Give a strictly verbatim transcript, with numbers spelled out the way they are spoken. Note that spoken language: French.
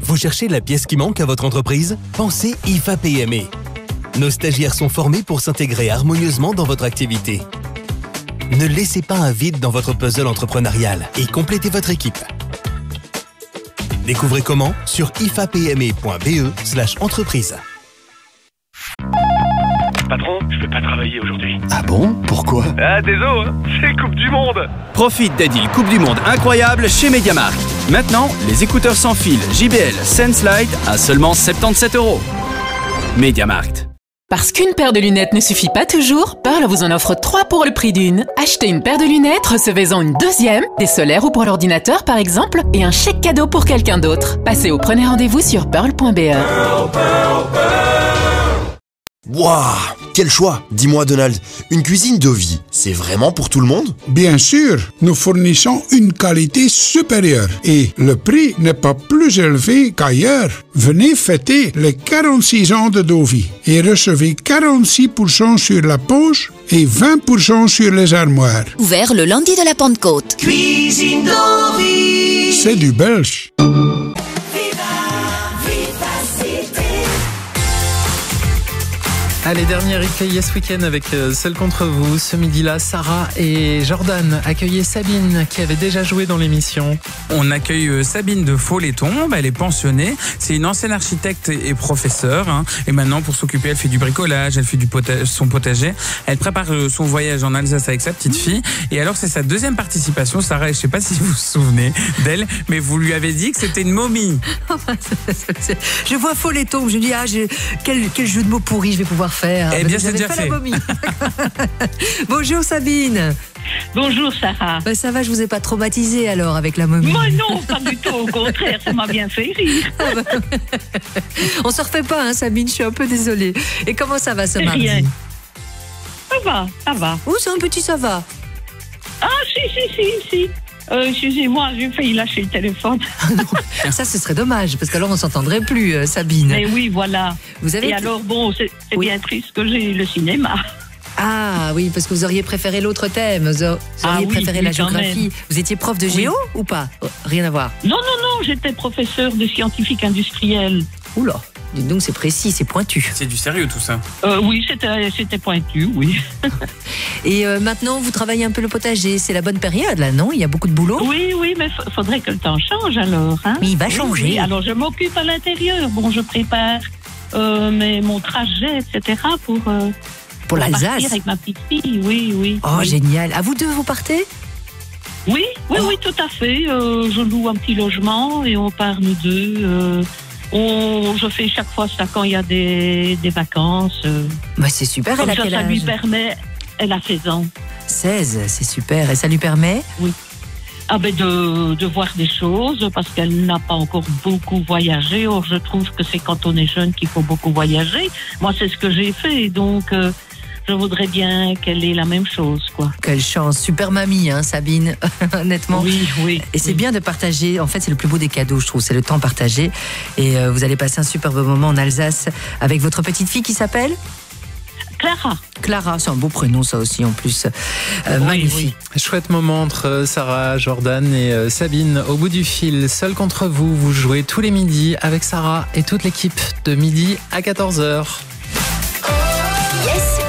Vous cherchez la pièce qui manque à votre entreprise? Pensez I F A P M E. Nos stagiaires sont formés pour s'intégrer harmonieusement dans votre activité. Ne laissez pas un vide dans votre puzzle entrepreneurial et complétez votre équipe. Découvrez comment sur ifapme.be slash entreprise. Patron, je peux pas travailler aujourd'hui. Ah bon? Pourquoi? Ah, désolé, hein, c'est Coupe du Monde. Profite des deals Coupe du Monde incroyables chez MediaMarkt. Maintenant, les écouteurs sans fil J B L Sense Lite à seulement soixante-dix-sept euros. MediaMarkt. Parce qu'une paire de lunettes ne suffit pas toujours, Pearl vous en offre trois pour le prix d'une. Achetez une paire de lunettes, recevez-en une deuxième, des solaires ou pour l'ordinateur par exemple, et un chèque cadeau pour quelqu'un d'autre. Passez au premier rendez-vous sur pearl point b e. Pearl, Pearl, Pearl. Waouh! Quel choix! Dis-moi Donald, une cuisine Dovie, c'est vraiment pour tout le monde? Bien sûr, nous fournissons une qualité supérieure et le prix n'est pas plus élevé qu'ailleurs. Venez fêter les quarante-six ans de Dovie et recevez quarante-six pour cent sur la poche et vingt pour cent sur les armoires. Ouvert le lundi de la Pentecôte. Cuisine Dovie. C'est du belge. Allez, dernier replay ce week-end avec euh, Seul contre vous. Ce midi-là, Sarah et Jordan accueillaient Sabine qui avait déjà joué dans l'émission. On accueille euh, Sabine de Faux-les-Tombes, elle est pensionnée, c'est une ancienne architecte et professeure. Hein, et maintenant, pour s'occuper, elle fait du bricolage, elle fait du potage, son potager. Elle prépare euh, son voyage en Alsace avec sa petite fille. Et alors, c'est sa deuxième participation. Sarah, je ne sais pas si vous vous souvenez d'elle, mais vous lui avez dit que c'était une momie. Je vois Faux-les-Tombes, je me dis, ah, je... quel, quel jeu de mots pourri je vais pouvoir faire. Eh bien, c'est déjà fait. Bonjour Sabine. Bonjour Sarah. Ben, ça va, je vous ai pas traumatisé alors avec la momie. Moi non, pas du tout, au contraire, ça m'a bien fait rire. Ah ben... On se refait pas, hein, Sabine, je suis un peu désolée. Et comment ça va ce c'est mardi? rien. Ça va, ça va. Oh, c'est un petit ça va. Ah si, si, si, si. Euh, excusez-moi, j'ai failli lâcher le téléphone. Ça, ce serait dommage, parce qu'alors on s'entendrait plus, euh, Sabine. Mais oui, voilà. Vous avez Et alors, bon, c'est, c'est oui. bien triste que j'ai le cinéma. Ah oui, parce que vous auriez préféré l'autre thème, vous auriez ah, préféré oui, la géographie. Vous étiez prof de géo oui. ou pas? Rien à voir. Non, non, non, j'étais professeur de scientifique industriel. Oula, dites donc, c'est précis, c'est pointu. C'est du sérieux tout ça. euh, Oui, c'était, c'était pointu, oui. Et euh, maintenant, vous travaillez un peu le potager, c'est la bonne période là, non? Il y a beaucoup de boulot? Oui, oui, mais il faudrait que le temps change alors. Hein? Mais il va changer. Oui, alors je m'occupe à l'intérieur, bon, je prépare euh, mais mon trajet, et cetera pour... Euh, Pour, pour l'Alsace avec ma petite fille, oui, oui. Oh, oui. Génial. À vous deux, vous partez? Oui, oui, oh. oui, tout à fait. Euh, je loue un petit logement et on part nous deux. Euh, on, je fais chaque fois ça quand il y a des, des vacances. Euh. Bah, c'est super, elle a ça, quel âge? Ça lui permet... Elle a seize ans. seize, c'est super. Et ça lui permet? Oui. Ah ben de, de voir des choses, parce qu'elle n'a pas encore beaucoup voyagé. Or, je trouve que c'est quand on est jeune qu'il faut beaucoup voyager. Moi, c'est ce que j'ai fait, donc... Euh, je voudrais bien qu'elle ait la même chose, quoi. Quelle chance, super mamie, hein, Sabine, honnêtement. Oui, oui. Et c'est oui. bien de partager, en fait, c'est le plus beau des cadeaux, je trouve, c'est le temps partagé. Et euh, vous allez passer un superbe moment en Alsace avec votre petite fille qui s'appelle Clara. Clara, c'est un beau prénom, ça aussi, en plus. Euh, oui, magnifique. Oui. Chouette moment entre Sarah, Jordan et euh, Sabine. Au bout du fil, Seul contre vous, vous jouez tous les midis avec Sarah et toute l'équipe de midi à quatorze heures. Yes!